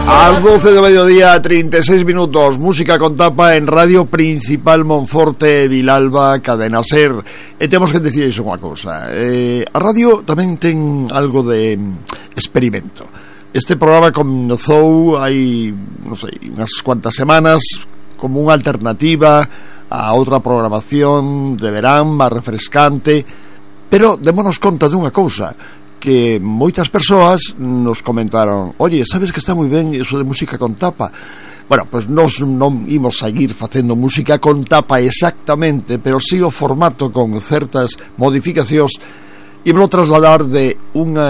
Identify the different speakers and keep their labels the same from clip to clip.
Speaker 1: Ás 12 do mediodía, 36 minutos. Música con tapa en Radio Principal Monforte, Vilalba, Cadena Ser. E temos que decir iso unha cousa. A radio tamén ten algo de experimento. Este programa comezou hai, non sei, unhas cuantas semanas como unha alternativa a outra programación de verán máis refrescante, pero démonos conta dunha cousa, que moitas persoas nos comentaron: oye, sabes que está moi ben iso de música con tapa. Bueno, pois nos non imos seguir facendo música con tapa exactamente, pero si o formato con certas modificacións ímolo trasladar de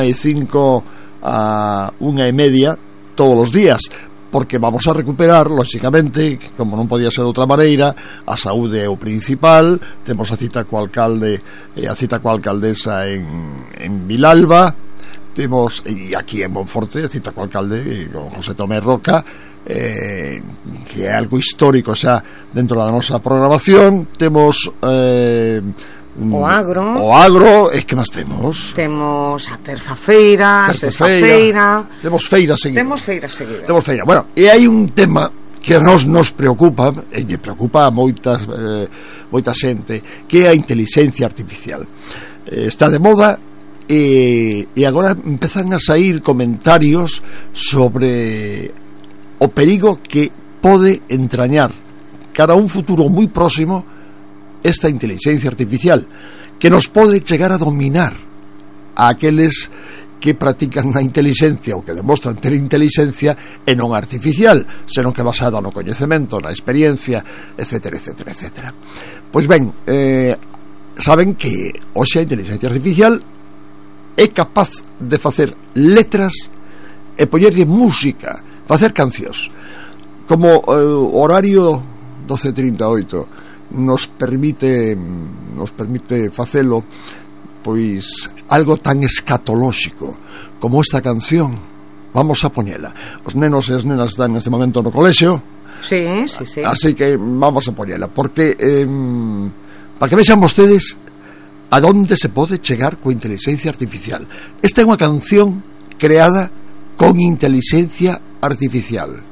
Speaker 1: 1:05 a 1:30 todos os días, porque vamos a recuperar, lóxicamente, como non podía ser de outra maneira, a saúde é o principal. Temos a cita co alcalde e a cita coa alcaldesa en Vilalba, temos, e aquí en Monforte, a cita co alcalde con José Tomé Roca, que é algo histórico xa dentro da nosa programación. Temos
Speaker 2: o
Speaker 1: agro, e que máis temos?
Speaker 2: Temos a terza-feira, a sexta-feira.
Speaker 1: Temos feira seguida.
Speaker 2: Temos feira.
Speaker 1: Bueno, e hai un tema que a nos preocupa, e me preocupa a moita xente, que é a inteligencia artificial. Está de moda e agora empezan a sair comentarios sobre o perigo que pode entrañar cara a un futuro moi próximo esta inteligencia artificial, que nos pode chegar a dominar a aqueles que practican a inteligencia ou que demostran ter inteligencia e non artificial, senón que basada no coñecemento, na experiencia, etcétera, etcétera, etcétera. Pois ben, saben que hoxe a inteligencia artificial é capaz de facer letras e poñerlle música, facer cancións. Como o horario 12:38 nos permite facelo, pois algo tan escatolóxico como esta canción, vamos a poñela. Os nenos e as nenas están neste momento no colexio,
Speaker 2: sí.
Speaker 1: Así que vamos a poñela, porque para que vexan vostedes a donde se pode chegar coa inteligencia artificial. Esta é unha canción creada con inteligencia artificial.